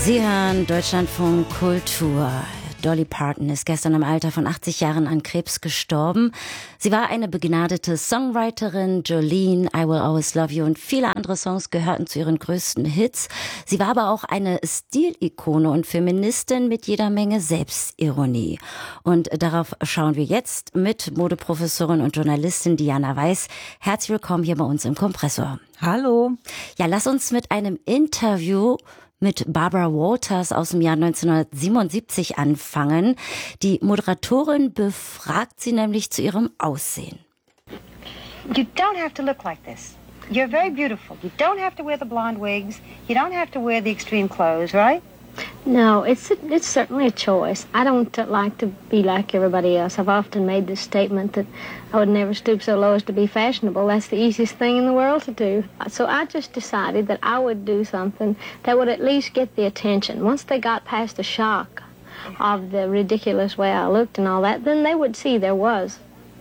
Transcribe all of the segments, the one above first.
Sie hören Deutschlandfunk Kultur. Dolly Parton ist gestern im Alter von 80 Jahren an Krebs gestorben. Sie war eine begnadete Songwriterin, Jolene, I Will Always Love You und viele andere Songs gehörten zu ihren größten Hits. Sie war aber auch eine Stilikone und Feministin mit jeder Menge Selbstironie. Und darauf schauen wir jetzt mit Modeprofessorin und Journalistin Diana Weiß. Herzlich willkommen hier bei uns im Kompressor. Hallo. Ja, lass uns mit einem Interview mit Barbara Walters aus dem Jahr 1977 anfangen. Die Moderatorin befragt sie nämlich zu ihrem Aussehen. You don't have to look like this. You're very beautiful. You don't have to wear the blonde wigs. You don't have to wear the extreme clothes, right? No, it's certainly a choice. I don't like to be like everybody else. I've often made this statement that I would never stoop so low as to be fashionable. That's the easiest thing in the world to do. So I just decided that I would do something that would at least get the attention. Once they got past the shock of the ridiculous way I looked and all that, then they would see there was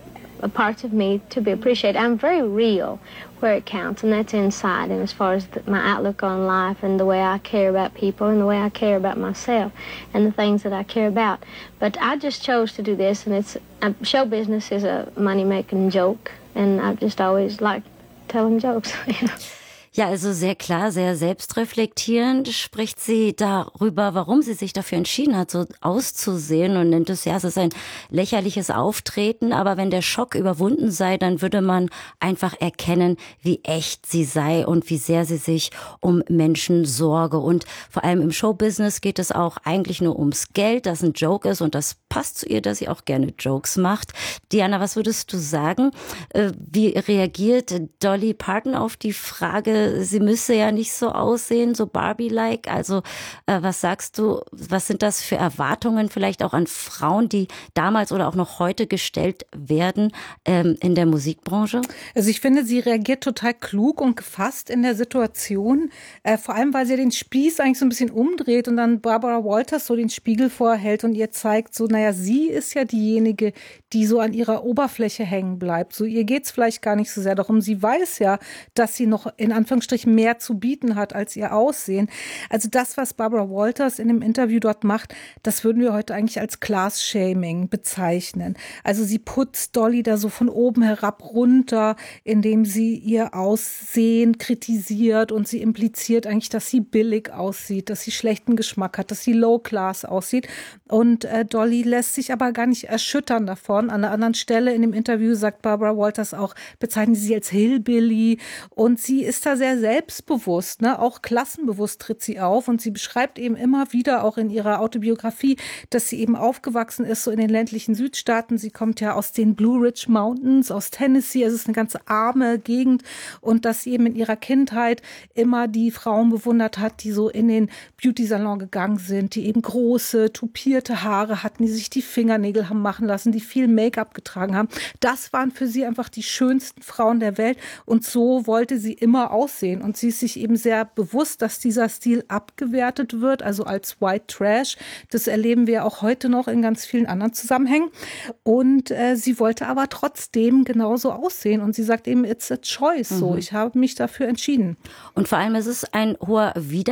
a parts of me to be appreciated. I'm very real where it counts, and that's inside, and as far as my outlook on life and the way I care about people and the way I care about myself and the things that I care about. But I just chose to do this, and show business is a money-making joke, and I just always like telling jokes, you know. Ja, also sehr klar, sehr selbstreflektierend spricht sie darüber, warum sie sich dafür entschieden hat, so auszusehen und nennt es, ja, es ist ein lächerliches Auftreten, aber wenn der Schock überwunden sei, dann würde man einfach erkennen, wie echt sie sei und wie sehr sie sich um Menschen sorge. Und vor allem im Showbusiness geht es auch eigentlich nur ums Geld, das ein Joke ist und das passt zu ihr, dass sie auch gerne Jokes macht. Diana, was würdest du sagen? Wie reagiert Dolly Parton auf die Frage, sie müsse ja nicht so aussehen, so Barbie-like. Also was sagst du, was sind das für Erwartungen vielleicht auch an Frauen, die damals oder auch noch heute gestellt werden in der Musikbranche? Also ich finde, sie reagiert total klug und gefasst in der Situation. Vor allem, weil sie den Spieß eigentlich so ein bisschen umdreht und dann Barbara Walters so den Spiegel vorhält und ihr zeigt so, naja, sie ist ja diejenige, die so an ihrer Oberfläche hängen bleibt. So, ihr geht's vielleicht gar nicht so sehr darum. Sie weiß ja, dass sie noch in Anführungsstrichen mehr zu bieten hat als ihr Aussehen. Also das, was Barbara Walters in dem Interview dort macht, das würden wir heute eigentlich als Class-Shaming bezeichnen. Also sie putzt Dolly da so von oben herab runter, indem sie ihr Aussehen kritisiert und sie impliziert eigentlich, dass sie billig aussieht, dass sie schlechten Geschmack hat, dass sie Low-Class aussieht. Und Dolly lässt sich aber gar nicht erschüttern davon. An einer anderen Stelle in dem Interview sagt Barbara Walters auch, bezeichnet sie als Hillbilly und sie ist da sehr selbstbewusst, ne? Auch klassenbewusst tritt sie auf und sie beschreibt eben immer wieder auch in ihrer Autobiografie, dass sie eben aufgewachsen ist so in den ländlichen Südstaaten. Sie kommt ja aus den Blue Ridge Mountains, aus Tennessee. Es ist eine ganz arme Gegend und dass sie eben in ihrer Kindheit immer die Frauen bewundert hat, die so in den Beauty-Salon gegangen sind, die eben große, tupierte Haare hatten, die sich die Fingernägel haben machen lassen, die viel Make-up getragen haben. Das waren für sie einfach die schönsten Frauen der Welt und so wollte sie immer aussehen. Und sie ist sich eben sehr bewusst, dass dieser Stil abgewertet wird, also als White Trash. Das erleben wir auch heute noch in ganz vielen anderen Zusammenhängen. Und sie wollte aber trotzdem genauso aussehen. Und sie sagt eben, it's a choice. So, ich habe mich dafür entschieden. Und vor allem ist es ein hoher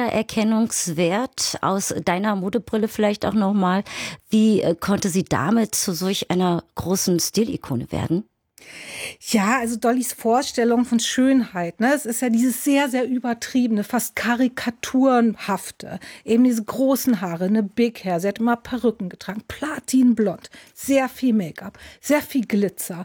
Wiedererkennungswert aus deiner Modebrille vielleicht auch nochmal. Wie konnte sie damit zu solch einer großen Stilikone werden? Ja, also Dollys Vorstellung von Schönheit, ne, es ist ja dieses sehr, sehr übertriebene, fast karikaturenhafte, eben diese großen Haare, eine Big Hair, sie hat immer Perücken getragen, platinblond, sehr viel Make-up, sehr viel Glitzer,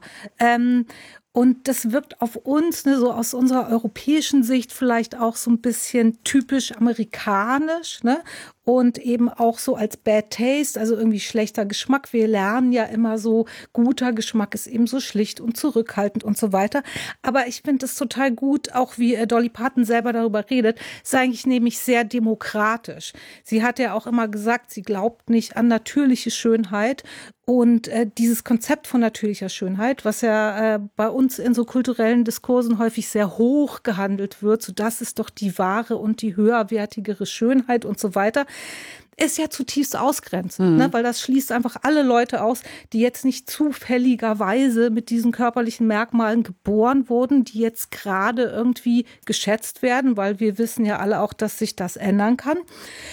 und das wirkt auf uns, ne, so aus unserer europäischen Sicht vielleicht auch so ein bisschen typisch amerikanisch, ne? Und eben auch so als Bad Taste, also irgendwie schlechter Geschmack. Wir lernen ja immer so, guter Geschmack ist eben so schlicht und zurückhaltend und so weiter. Aber ich finde es total gut, auch wie Dolly Parton selber darüber redet, ist eigentlich nämlich sehr demokratisch. Sie hat ja auch immer gesagt, sie glaubt nicht an natürliche Schönheit. Und dieses Konzept von natürlicher Schönheit, was ja bei uns in so kulturellen Diskursen häufig sehr hoch gehandelt wird, so das ist doch die wahre und die höherwertigere Schönheit und so weiter, ist ja zutiefst ausgrenzend, ne? Weil das schließt einfach alle Leute aus, die jetzt nicht zufälligerweise mit diesen körperlichen Merkmalen geboren wurden, die jetzt gerade irgendwie geschätzt werden, weil wir wissen ja alle auch, dass sich das ändern kann.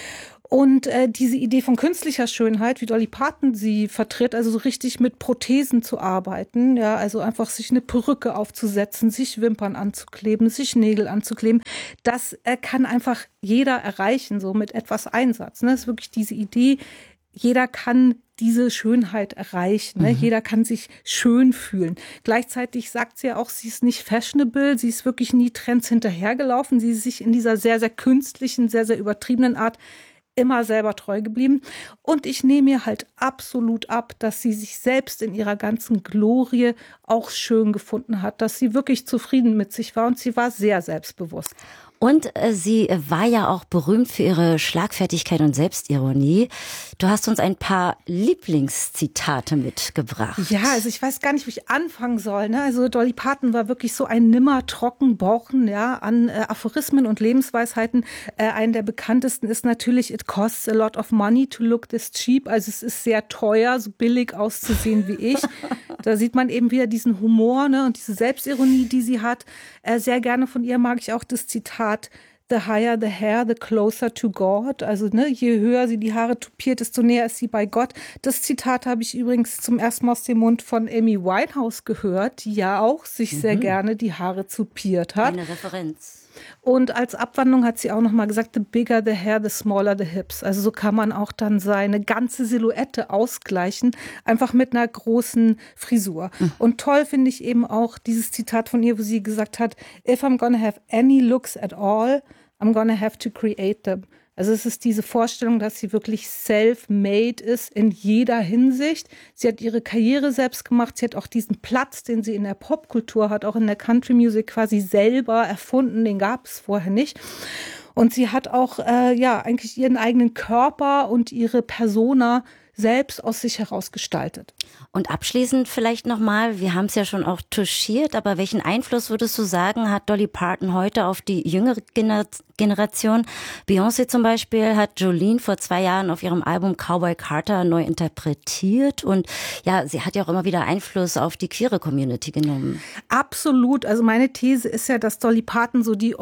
Und diese Idee von künstlicher Schönheit, wie Dolly Parton sie vertritt, also so richtig mit Prothesen zu arbeiten, ja, also einfach sich eine Perücke aufzusetzen, sich Wimpern anzukleben, sich Nägel anzukleben, das kann einfach jeder erreichen, so mit etwas Einsatz. Ne? Das ist wirklich diese Idee, jeder kann diese Schönheit erreichen. Ne? Jeder kann sich schön fühlen. Gleichzeitig sagt sie ja auch, sie ist nicht fashionable, sie ist wirklich nie Trends hinterhergelaufen, sie ist sich in dieser sehr, sehr künstlichen, sehr, sehr übertriebenen Art immer selber treu geblieben. Und ich nehme ihr halt absolut ab, dass sie sich selbst in ihrer ganzen Glorie auch schön gefunden hat, dass sie wirklich zufrieden mit sich war und sie war sehr selbstbewusst. Und sie war ja auch berühmt für ihre Schlagfertigkeit und Selbstironie. Du hast uns ein paar Lieblingszitate mitgebracht. Ja, also ich weiß gar nicht, wie ich anfangen soll. Ne? Also Dolly Parton war wirklich so ein nimmer Trockenborchen, ja, an Aphorismen und Lebensweisheiten. Einen der bekanntesten ist natürlich "It costs a lot of money to look this cheap". Also es ist sehr teuer, so billig auszusehen wie ich. Da sieht man eben wieder diesen Humor, ne, und diese Selbstironie, die sie hat. Sehr gerne von ihr mag ich auch das Zitat: "The higher the hair, the closer to God". Also ne, je höher sie die Haare tupiert, desto näher ist sie bei Gott. Das Zitat habe ich übrigens zum ersten Mal aus dem Mund von Amy Winehouse gehört, die ja auch sich sehr gerne die Haare tupiert hat. Eine Referenz. Und als Abwandlung hat sie auch noch mal gesagt: "The bigger the hair, the smaller the hips". Also so kann man auch dann seine ganze Silhouette ausgleichen, einfach mit einer großen Frisur. Und toll finde ich eben auch dieses Zitat von ihr, wo sie gesagt hat: "If I'm gonna have any looks at all, I'm gonna have to create them". Also es ist diese Vorstellung, dass sie wirklich self-made ist in jeder Hinsicht. Sie hat ihre Karriere selbst gemacht. Sie hat auch diesen Platz, den sie in der Popkultur hat, auch in der Country Music quasi selber erfunden. Den gab es vorher nicht. Und sie hat auch eigentlich ihren eigenen Körper und ihre Persona selbst aus sich heraus gestaltet. Und abschließend vielleicht nochmal, wir haben es ja schon auch touchiert, aber welchen Einfluss würdest du sagen, hat Dolly Parton heute auf die jüngere Generation? Beyoncé zum Beispiel hat Jolene vor 2 Jahren auf ihrem Album Cowboy Carter neu interpretiert und ja, sie hat ja auch immer wieder Einfluss auf die queere Community genommen. Absolut. Also meine These ist ja, dass Dolly Parton so die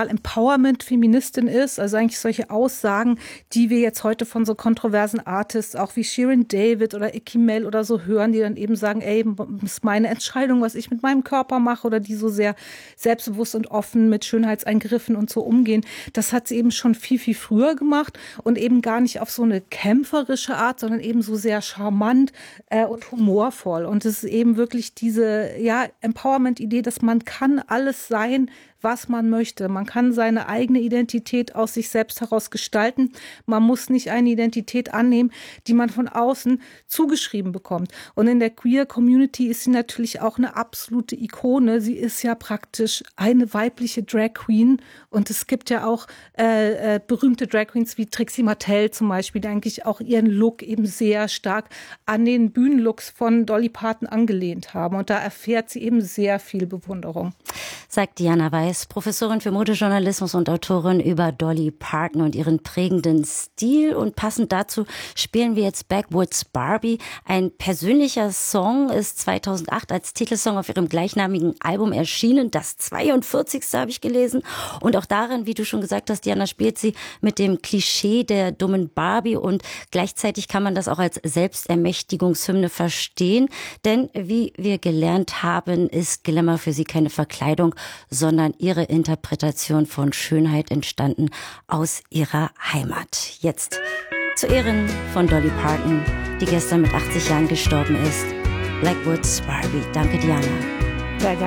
Original-Empowerment-Feministin ist. Also eigentlich solche Aussagen, die wir jetzt heute von so kontroversen Artists, auch wie Shirin David oder Icki Mel oder so hören, die dann eben sagen, ey, das ist meine Entscheidung, was ich mit meinem Körper mache, oder die so sehr selbstbewusst und offen mit Schönheitseingriffen und so umgehen. Das hat sie eben schon viel, viel früher gemacht und eben gar nicht auf so eine kämpferische Art, sondern eben so sehr charmant und humorvoll. Und es ist eben wirklich diese Empowerment-Idee, dass man kann alles sein, was man möchte. Man kann seine eigene Identität aus sich selbst heraus gestalten. Man muss nicht eine Identität annehmen, die man von außen zugeschrieben bekommt. Und in der Queer Community ist sie natürlich auch eine absolute Ikone. Sie ist ja praktisch eine weibliche Drag Queen. Und es gibt ja auch berühmte Drag Queens wie Trixie Mattel zum Beispiel, die eigentlich auch ihren Look eben sehr stark an den Bühnenlooks von Dolly Parton angelehnt haben. Und da erfährt sie eben sehr viel Bewunderung. Sagt Diana Weiß, Professorin für Modejournalismus und Autorin über Dolly Parton und ihren prägenden Stil. Und passend dazu spielen wir jetzt Backwoods Barbie. Ein persönlicher Song, ist 2008 als Titelsong auf ihrem gleichnamigen Album erschienen. Das 42. habe ich gelesen. Und auch darin, wie du schon gesagt hast, Diana, spielt sie mit dem Klischee der dummen Barbie. Und gleichzeitig kann man das auch als Selbstermächtigungshymne verstehen. Denn wie wir gelernt haben, ist Glamour für sie keine Verkleidung, sondern ihre Interpretation von Schönheit entstanden aus ihrer Heimat. Jetzt zu Ehren von Dolly Parton, die gestern mit 80 Jahren gestorben ist. Backwoods Barbie. Danke, Diana. Sehr gerne.